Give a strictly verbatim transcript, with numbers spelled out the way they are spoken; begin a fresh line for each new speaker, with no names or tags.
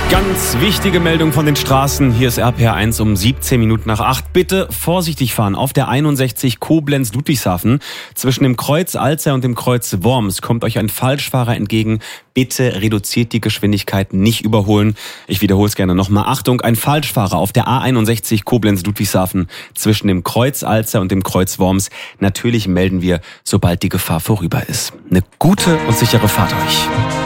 Ganz wichtige Meldung von den Straßen. Hier ist R P R eins um siebzehn Minuten nach acht. Bitte vorsichtig fahren auf der einundsechzig Koblenz-Ludwigshafen. Zwischen dem Kreuz Alzey und dem Kreuz Worms kommt euch ein Falschfahrer entgegen. Bitte reduziert die Geschwindigkeit, nicht überholen. Ich wiederhole es gerne nochmal. Achtung, ein Falschfahrer auf der A einundsechzig Koblenz-Ludwigshafen zwischen dem Kreuz Alzey und dem Kreuz Worms. Natürlich melden wir, sobald die Gefahr vorüber ist. Eine gute und sichere Fahrt euch.